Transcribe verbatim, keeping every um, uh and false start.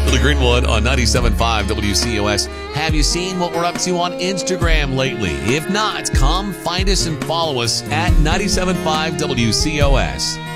Billy Greenwood on ninety-seven point five W C O S. Have you seen what we're up to on Instagram lately? If not, come find us and follow us at ninety-seven point five W C O S.